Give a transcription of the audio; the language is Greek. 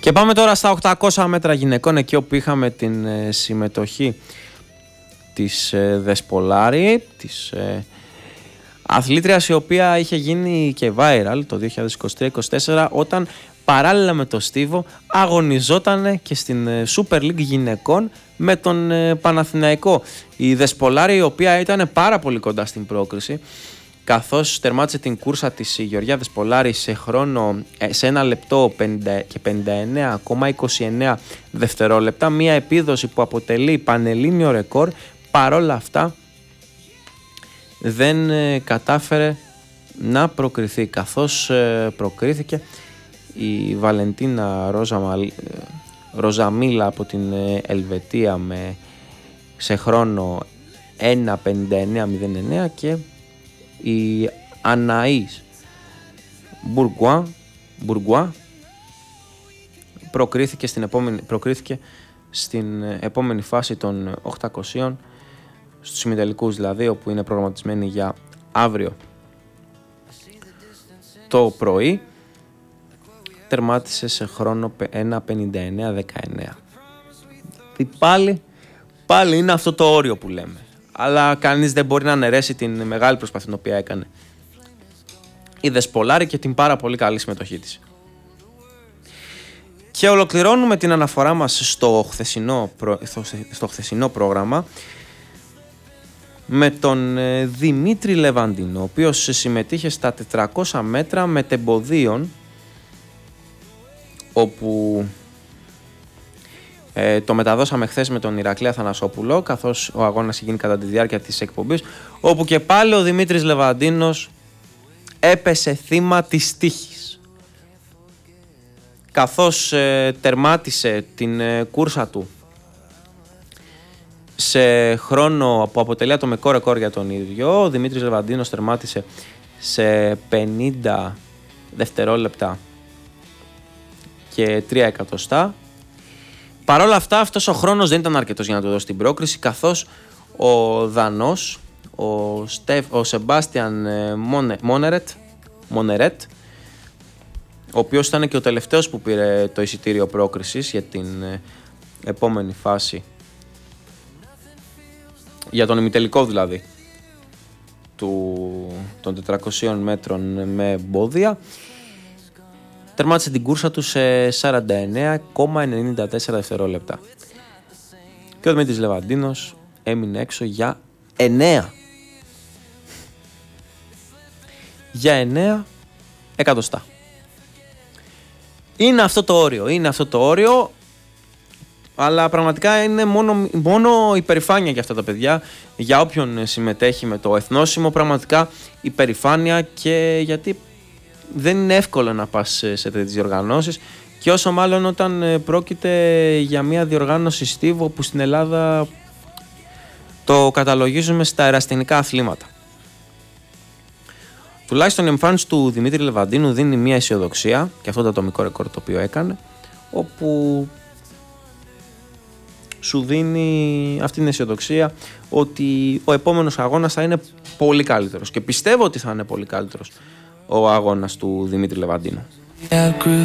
Και πάμε τώρα στα 800 μέτρα γυναικών, εκεί όπου είχαμε την συμμετοχή της Δεσπολάρη, της αθλήτριας, η οποία είχε γίνει και viral το 2023-2024 όταν παράλληλα με το Στίβο αγωνιζόταν και στην Super League γυναικών με τον Παναθηναϊκό. Η Δεσπολάρη, η οποία ήταν πάρα πολύ κοντά στην πρόκριση, καθώς τερμάτισε την κούρσα της η Γεωργία Δεσπολάρη σε χρόνο σε 1 λεπτό και 59,29 δευτερόλεπτα, μια επίδοση που αποτελεί πανελλήνιο ρεκόρ. Παρόλα αυτά δεν κατάφερε να προκριθεί, καθώς προκρίθηκε η Βαλεντίνα Ροζαμίλα από την Ελβετία σε χρόνο 1.59.09 και η Αναΐς Μπουργκουά προκρίθηκε στην επόμενη φάση των 800, στους ημιτελικούς δηλαδή, όπου είναι προγραμματισμένοι για αύριο το πρωί. Τερμάτισε σε χρόνο 1.59.19. Πάλι είναι αυτό το όριο που λέμε, αλλά κανείς δεν μπορεί να αναιρέσει την μεγάλη προσπάθεια την οποία έκανε η Δεσπολάρη και την πάρα πολύ καλή συμμετοχή της. Και ολοκληρώνουμε την αναφορά μας στο χθεσινό πρόγραμμα με τον Δημήτρη Λεβαντίνο, ο οποίος συμμετείχε στα 400 μέτρα μετεμποδίων, όπου το μεταδώσαμε χθες με τον Ηρακλή Αθανασόπουλο, καθώς ο αγώνας γίνει κατά τη διάρκεια της εκπομπής, όπου και πάλι ο Δημήτρης Λεβαντίνος έπεσε θύμα της τύχης, καθώς τερμάτισε την κούρσα του σε χρόνο που αποτελεί ατομικό ρεκόρ για τον ίδιο. Ο Δημήτρης Λεβαντίνος τερμάτισε σε 50 δευτερόλεπτα και 3 εκατοστά. Παρ' όλα αυτά, αυτός ο χρόνος δεν ήταν αρκετός για να του δώσει την πρόκριση, καθώς ο Δανός, ο Σεμπάστιαν Μονερέτ, ο οποίος ήταν και ο τελευταίος που πήρε το εισιτήριο πρόκρισης για την επόμενη φάση, για τον ημιτελικό δηλαδή των 400 μέτρων με εμπόδια, τερμάτισε την κούρσα του σε 49,94 δευτερόλεπτα. Και ο Δημήτρης Λεβαντίνος έμεινε έξω για 9 εκατοστά. Είναι αυτό το όριο, αλλά πραγματικά είναι μόνο υπερηφάνεια για αυτά τα παιδιά, για όποιον συμμετέχει με το εθνόσημο, πραγματικά υπερηφάνεια, και γιατί δεν είναι εύκολο να πας σε τέτοιες διοργανώσεις, και όσο μάλλον όταν πρόκειται για μια διοργάνωση Στίβο, που στην Ελλάδα το καταλογίζουμε στα ερασιτεχνικά αθλήματα. Τουλάχιστον η εμφάνιση του Δημήτρη Λεβαντίνου δίνει μια αισιοδοξία, και αυτό το ατομικό ρεκόρ το οποίο έκανε, όπου σου δίνει αυτή την αισιοδοξία ότι ο επόμενος αγώνας θα είναι πολύ καλύτερος, και πιστεύω ότι θα είναι πολύ καλύτερος ο αγώνας του Δημήτρη Λεβαντίνου.